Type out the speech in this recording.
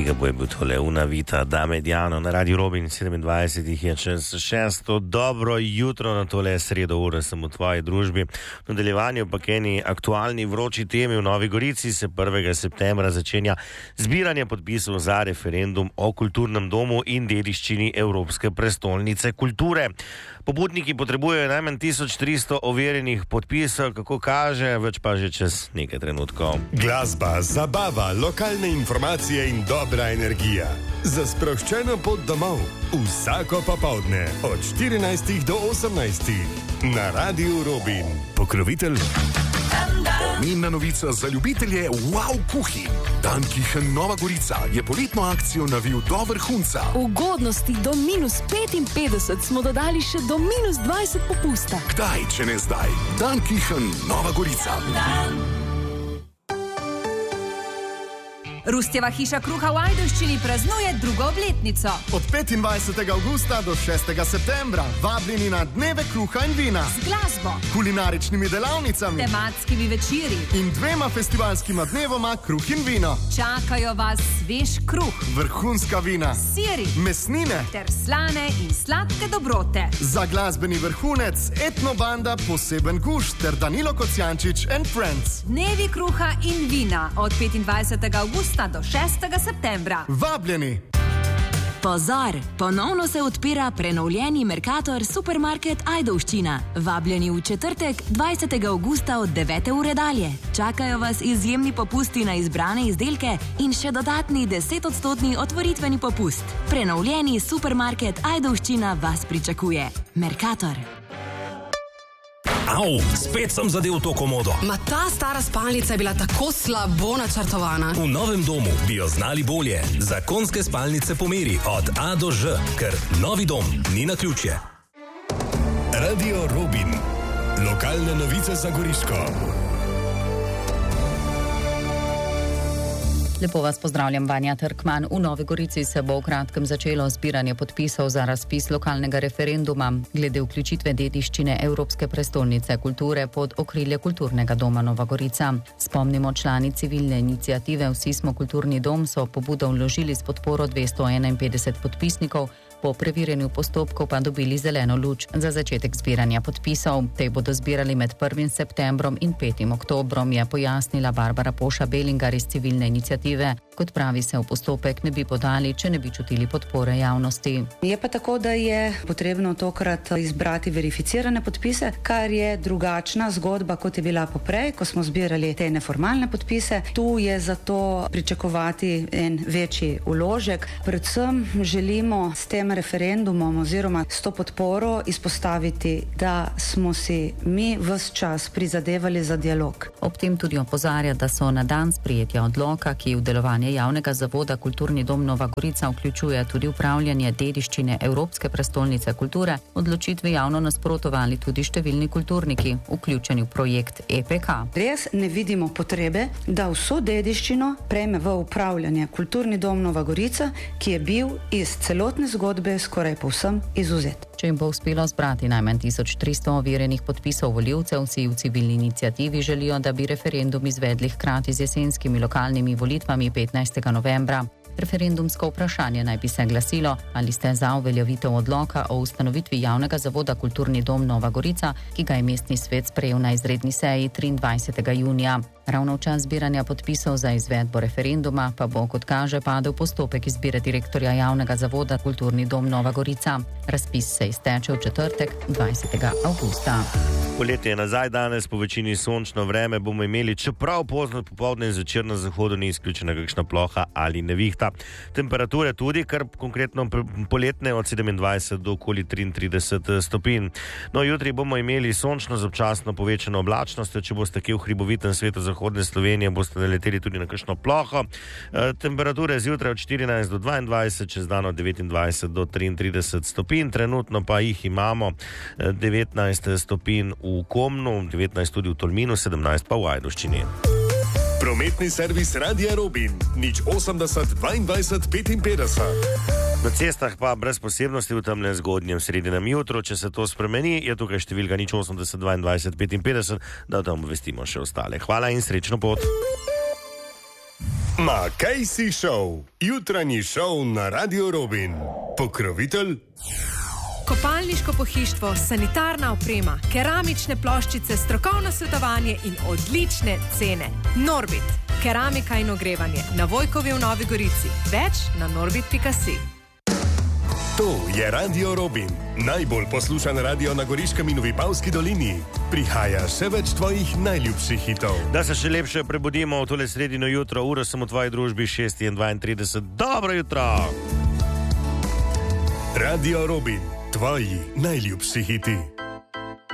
Tega bo je bil tole Unavita da Mediano na Radio Robin 27 je čez 6. Dobro jutro na tole sredo ure sem v tvoji družbi. V nadaljevanju pa eni aktualni vroči temi v Novi Gorici se 1. septembra začenja zbiranje podpisov za referendum o kulturnem domu in dediščini Evropske prestolnice kulture. Pobudniki potrebujejo najmanj 1300 overjenih podpisov, kako kaže, več pa že čez nekaj trenutkov. Glasba, zabava, lokalne informacije in dobra energija. Za sproščeno pot domov. Vsako popoldne od 14 do 18 na Radio Robin. Pokrovitelj. Pomembna novica za ljubitelje wow kuhinj. Dankichen Nova Gorica je poletno akcijo navil do vrhunca. Ugodnosti do -55 smo dodali še do -20 popusta. Kdaj, če ne zdaj? Dankichen Nova Gorica. Rustjeva hiša kruha v Ajdovščini praznuje drugo obletnico. Od 25. avgusta do 6. septembra vabljeni na dneve kruha in vina. Z glasbo, kulinaričnimi delavnicami, tematskimi večeri in 2 festivalskima dnevoma kruh in vino. Čakajo vas svež kruh, vrhunska vina, siri, mesnine ter slane in sladke dobrote. Za glasbeni vrhunec etnobanda Poseben gušt ter Danilo Kocijančič and Friends. Dnevi kruha in vina od 25. avgusta do 6. septembra. Vabljeni! Pozor! Ponovno se odpira prenovljeni Mercator Supermarket Ajdovščina. Vabljeni v četrtek, 20. avgusta od 9. ure dalje. Čakajo vas izjemni popusti na izbrane izdelke in še dodatni 10% otvoritveni popust. Prenovljeni Supermarket Ajdovščina vas pričakuje. Mercator. Au, spet sem zadev to komodo. Ma ta stara spalnica je bila tako slabo načrtovana. V novem domu bi jo znali bolje. Zakonske spalnice po meri od A do Ž, ker novi dom ni naključje. Radio Robin. Lokalne novice za Goriško. Lepo vas pozdravljam, Vanja Trkman. V Novi Gorici se bo v kratkem začelo zbiranje podpisov za razpis lokalnega referenduma glede vključitve dediščine Evropske prestolnice kulture pod okrilje Kulturnega doma Nova Gorica. Spomnimo, člani civilne iniciative Vsi smo kulturni dom so pobudo vložili s podporo 251 podpisnikov, po preverjanju postopkov pa dobili zeleno luč za začetek zbiranja podpisov. Te bodo zbirali med 1. septembrom in 5. oktobrom, je pojasnila Barbara Poša-Belingar iz civilne iniciative. Kot pravi, se v postopek ne bi podali, če ne bi čutili podpore javnosti. Je pa tako, da je potrebno tokrat izbrati verificirane podpise, kar je drugačna zgodba, kot je bila poprej, ko smo zbirali te neformalne podpise. Tu je zato pričakovati en večji vložek. Predvsem želimo s tem referendumom oziroma s to podporo izpostaviti, da smo si mi ves čas prizadevali za dialog. Ob tem tudi opozarja, da so na dan sprejetja odloka, ki v delovanje javnega zavoda Kulturni dom Nova Gorica vključuje tudi upravljanje dediščine Evropske prestolnice kulture, odločitvi javno nasprotovali tudi številni kulturniki, vključeni v projekt EPK. Res ne vidimo potrebe, da vso dediščino prejme v upravljanje Kulturni dom Nova Gorica, ki je bil iz celotne zgodbe skoraj povsem izuzet. Če jim bo uspelo zbrati najmanj 1300 overjenih podpisov volivcev, si v civilni iniciativi želijo, da bi referendum izvedli hkrati z jesenskimi lokalnimi volitvami 15. novembra. Referendumsko vprašanje naj bi se glasilo, ali ste za uveljavitev odloka o ustanovitvi javnega zavoda Kulturni dom Nova Gorica, ki ga je mestni svet sprejel na izredni seji 23. junija. Ravno v čas zbiranja podpisov za izvedbo referenduma pa bo, kot kaže, padel postopek izbire direktorja javnega zavoda Kulturni dom Nova Gorica. Razpis se izteče v četrtek, 20. avgusta. Poletje je nazaj, danes po večini sončno vreme bomo imeli, čeprav pozno popoldne in zvečer na zahodu ni izključena kakšna ploha ali nevihta. Temperature tudi, kar konkretno poletne od 27 do okoli 33 stopinj. No, jutri bomo imeli sončno z občasno povečano oblačnostjo, če boste kje v hribovitem svetu zahodne Slovenije, boste naleteli tudi na kakšno ploho. Temperature zjutraj od 14 do 22, čez dan od 29 do 33 stopinj, trenutno pa jih imamo 19 stopinj v Komnu, 19 tudi v Tolminu, 17 pa v Ajdovščini. Prometni servis Radia Robin, 080 22 55. Na cestah pa brez posebnosti v temnem zgodnjem sredinem jutru. Če se to spremeni, je tukaj številka 080 22 55, da tam obvestimo še ostale. Hvala in srečno pot. Ma Casey Show, jutranji šov na Radio Robin. Pokrovitelj? Kopalniško pohištvo, sanitarna oprema, keramične ploščice, strokovno svetovanje in odlične cene. Norbit, keramika in ogrevanje na Vojkovi v Novi Gorici. Več na norbit.si. To je Radio Robin, najbolj poslušan radio na Goriškem in Vipavski dolini. Prihaja še več tvojih najljubših hitov. Da se še lepše prebudimo v tole sredino jutro, uro sem v tvoji družbi 6:32. Dobro jutro! Radio Robin, tvoji najljubši hiti.